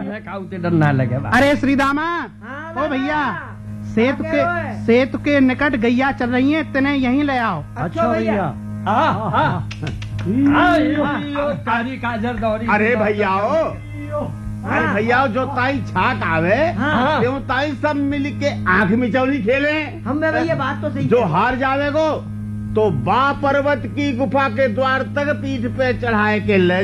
खाऊते डर ना लगे। अरे श्रीदामा, ओ भैया, सेतु के निकट गैया चल रही है, इतने यहीं ले आओ। अच्छा भैया। कारी काजर दौरी। अरे भैया अरे भैया, जो ताई छाक आवे क्यों ताई सब मिल के आंख मिचौली खेले। हम भैया बात तो सही। जो हार जावे गो तो बा पर्वत की गुफा के द्वार तक पीठ पे चढ़ाए के ले